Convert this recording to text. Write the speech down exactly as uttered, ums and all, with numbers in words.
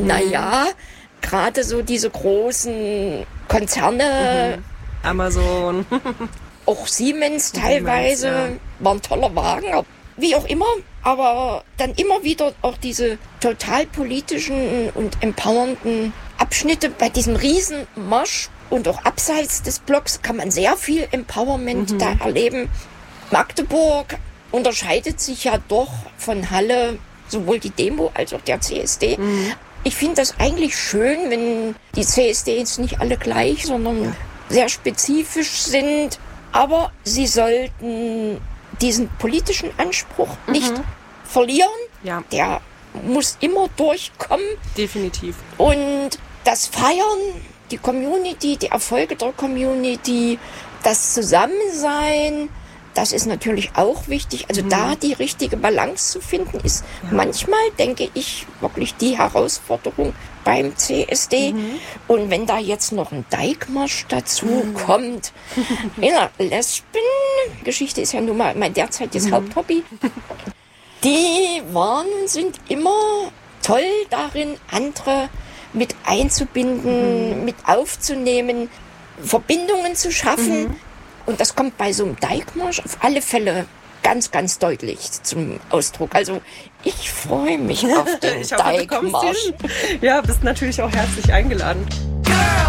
naja, gerade so diese großen Konzerne, mhm. Amazon, auch Siemens teilweise, Siemens, ja. war ein toller Wagen, wie auch immer, aber dann immer wieder auch diese total politischen und empowernden Abschnitte bei diesem Riesenmarsch und auch abseits des Blocks kann man sehr viel Empowerment mhm. da erleben. Magdeburg unterscheidet sich ja doch von Halle, sowohl die Demo als auch der C S D. Mhm. Ich finde das eigentlich schön, wenn die C S Ds nicht alle gleich, sondern ja. sehr spezifisch sind. Aber sie sollten diesen politischen Anspruch mhm. nicht verlieren. Ja. Der muss immer durchkommen. Definitiv. Und das Feiern, die Community, die Erfolge der Community, das Zusammensein, das ist natürlich auch wichtig. Also mhm. da die richtige Balance zu finden, ist ja. manchmal, denke ich, wirklich die Herausforderung beim C S D. Mhm. Und wenn da jetzt noch ein Dijkmarsch dazu mhm. kommt, ja, Lesben-Geschichte ist ja nun mal mein derzeitiges mhm. Haupthobby. Die waren und sind immer toll darin, andere mit einzubinden, mhm. mit aufzunehmen, Verbindungen zu schaffen. Mhm. Und das kommt bei so einem Dijkmarsch auf alle Fälle ganz, ganz deutlich zum Ausdruck. Also ich freue mich auf den ich hoffe, Dijkmarsch. Ja, bist natürlich auch herzlich eingeladen.